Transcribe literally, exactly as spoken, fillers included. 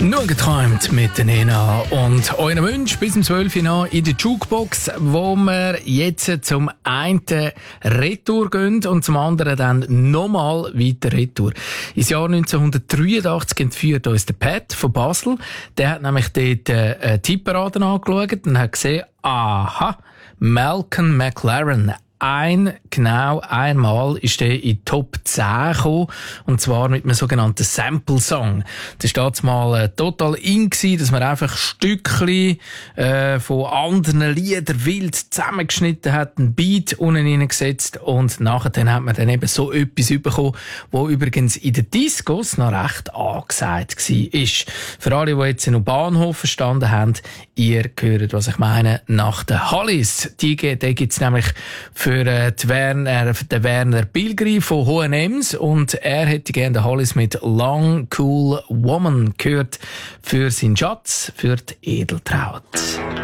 Nur geträumt mit der Nena und euren Wunsch bis um zwölf Uhr noch in der Jukebox, wo wir jetzt zum einen Retour gehen und zum anderen dann nochmal weiter Retour. Ins Jahr neunzehnhundertdreiundachtzig entführt uns der Pat von Basel. Der hat nämlich dort äh, Tipperaden angeschaut und hat gesehen, aha, Malcolm McLaren. Ein, genau einmal ist er in die Top zehn gekommen, und zwar mit einem sogenannten Sample-Song. Das war damals mal äh, total in gewesen, dass man einfach Stückchen äh, von anderen Liedern wild zusammengeschnitten hat, einen Beat unten reingesetzt und nachher dann hat man dann eben so etwas bekommen, wo übrigens in den Discos noch recht angesagt war. Für alle, die jetzt noch Bahnhof verstanden haben, ihr hört, was ich meine, nach den Hollies. Die, die gibt's nämlich für die Werner, den Werner Pilgrim von H und M's, und er hätte gerne den Hollies mit Long Cool Woman gehört für seinen Schatz, für die Edeltraut.